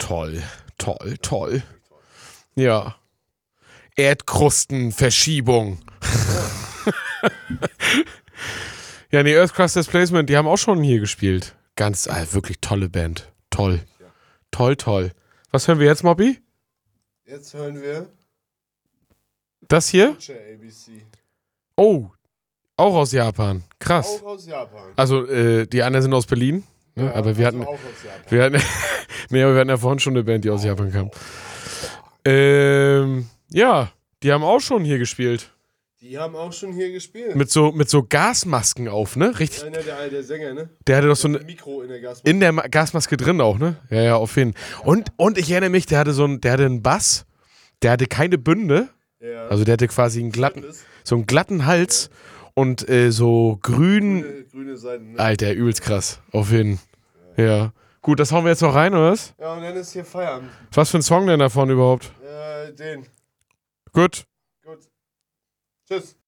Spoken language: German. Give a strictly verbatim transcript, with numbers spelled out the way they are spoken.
toll. Toll, toll. Ja. Erdkrustenverschiebung. Ja, nee, Earth Crust Displacement, die haben auch schon hier gespielt. Ganz, äh, wirklich tolle Band. Toll. Toll, toll. Was hören wir jetzt, Mobby? Jetzt hören wir Das hier? Future A B C. Oh, auch aus Japan. Krass. Auch aus Japan. Also, äh, die anderen sind aus Berlin. Ne? Ja, aber wir also hatten, auch aus Japan. wir hatten, nee, aber wir hatten ja vorhin schon eine Band, die aus Japan kam. Ähm, ja, die haben auch schon hier gespielt. Die haben auch schon hier gespielt. Mit so, mit so Gasmasken auf, ne? Richtig. Einer der, der Sänger, ne? Der hatte doch so ein eine, Mikro in der Gasmaske. in der Ma- Gasmaske drin auch, ne? Ja, ja, auf jeden Fall. Und, und ich erinnere mich, der hatte so einen, der hatte einen Bass, der hatte keine Bünde. Ja. Also der hatte quasi einen glatten, Stimmt es? so einen glatten Hals und äh, so grün. Grüne, grüne Seiten, ne? Alter, übelst krass. Auf jeden Fall. Ja. Gut, das hauen wir jetzt noch rein, oder was? Ja, und dann ist hier Feierabend. Was für ein Song denn davon überhaupt? Äh, den. Gut. Gut. Tschüss.